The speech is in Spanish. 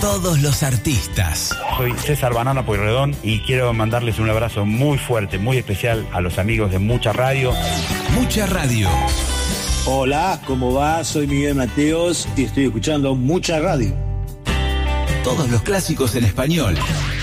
Todos los artistas. Soy César Banana Pueyrredón y quiero mandarles un abrazo muy fuerte, muy especial a los amigos de Mucha Radio. Mucha Radio. Hola, ¿cómo va? Soy Miguel Mateos y estoy escuchando Mucha Radio. Todos los clásicos en español.